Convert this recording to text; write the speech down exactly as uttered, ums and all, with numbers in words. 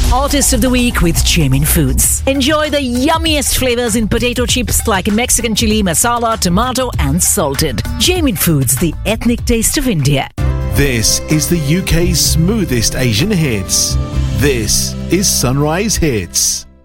Artist of the Week with Jamin Foods. Enjoy the yummiest flavors in potato chips like Mexican chili, masala, tomato and salted. Jamin Foods, the ethnic taste of India. This is the U K's smoothest Asian hits. This is Sunrise Hits.